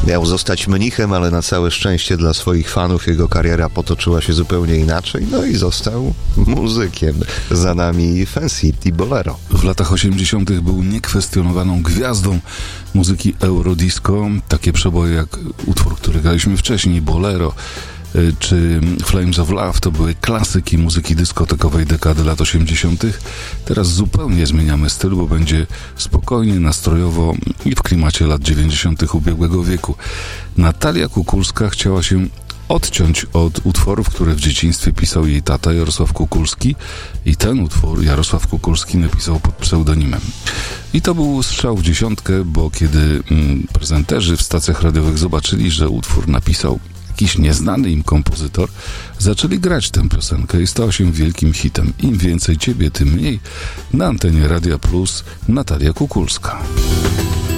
Miał zostać mnichem, ale na całe szczęście dla swoich fanów jego kariera potoczyła się zupełnie inaczej, no i został muzykiem. Za nami Fancy i Bolero. W latach 80. był niekwestionowaną gwiazdą muzyki eurodisco. Takie przeboje jak utwór, który graliśmy wcześniej, Bolero, czy Flames of Love to były klasyki muzyki dyskotekowej dekady lat 80. Teraz zupełnie zmieniamy styl, bo będzie spokojnie, nastrojowo i w klimacie lat 90. ubiegłego wieku. Natalia Kukulska chciała się odciąć od utworów, które w dzieciństwie pisał jej tata Jarosław Kukulski, i ten utwór Jarosław Kukulski napisał pod pseudonimem. I to był strzał w dziesiątkę, bo kiedy prezenterzy w stacjach radiowych zobaczyli, że utwór napisał jakiś nieznany im kompozytor, zaczęli grać tę piosenkę i stała się wielkim hitem. Im więcej ciebie, tym mniej. Na antenie Radia Plus Natalia Kukulska.